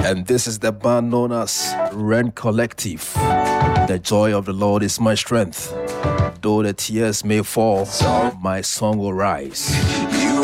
And this is the band known as Rent Collective. The joy of the Lord is my strength. Though the tears may fall, my song will rise.